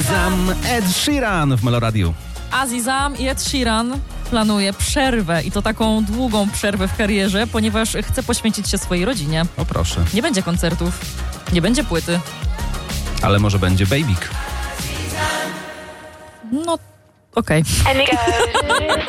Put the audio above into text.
Azizam, Ed Sheeran w Meloradiu. Azizam i Ed Sheeran planuje przerwę i to taką długą przerwę w karierze, ponieważ chce poświęcić się swojej rodzinie. O proszę. Nie będzie koncertów, nie będzie płyty. Ale może będzie Babyk. No, okej.